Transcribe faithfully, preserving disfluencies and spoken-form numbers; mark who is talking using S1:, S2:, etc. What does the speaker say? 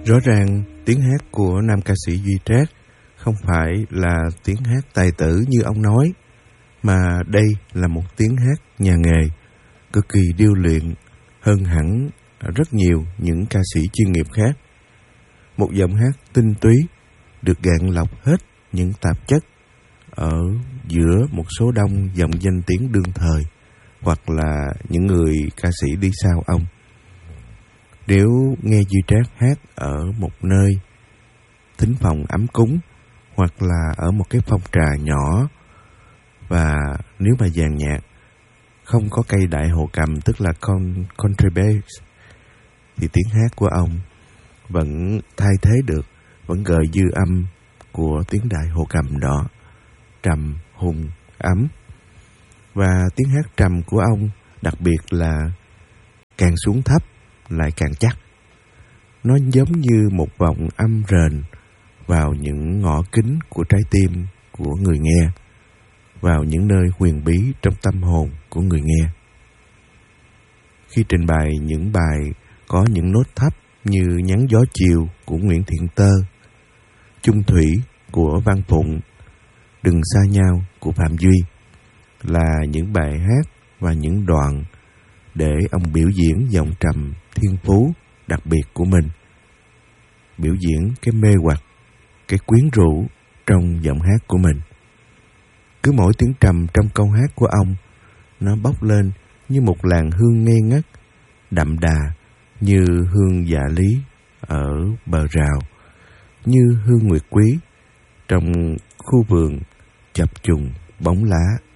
S1: Rõ ràng tiếng hát của nam ca sĩ Duy Trác không phải là tiếng hát tài tử như ông nói, mà đây là một tiếng hát nhà nghề, cực kỳ điêu luyện hơn hẳn rất nhiều những ca sĩ chuyên nghiệp khác. Một giọng hát tinh túy, được gạn lọc hết những tạp chất ở giữa một số đông dòng danh tiếng đương thời, hoặc là những người ca sĩ đi sau ông. Nếu nghe Duy Trác hát ở một nơi thính phòng ấm cúng, hoặc là ở một cái phòng trà nhỏ, và nếu mà dàn nhạc không có cây đại hồ cầm, tức là con contrabass, thì tiếng hát của ông vẫn thay thế được, vẫn gợi dư âm của tiếng đại hồ cầm đó, trầm, hùng, ấm. Và tiếng hát trầm của ông đặc biệt là càng xuống thấp lại càng chắc. Nó giống như một vòng âm rền vào những ngõ kính của trái tim của người nghe, vào những nơi huyền bí trong tâm hồn của người nghe. Khi trình bày những bài có những nốt thấp như Nhắn gió chiều của Nguyễn Thiện Tơ, Chung thủy của Văn Phụng, Đừng xa nhau của Phạm Duy, là những bài hát và những đoạn để ông biểu diễn giọng trầm thiên phú đặc biệt của mình, biểu diễn cái mê hoặc, cái quyến rũ trong giọng hát của mình. Cứ mỗi tiếng trầm trong câu hát của ông, nó bốc lên như một làn hương ngây ngất, đậm đà như hương dạ lý ở bờ rào, như hương nguyệt quý trong khu vườn chập trùng bóng lá.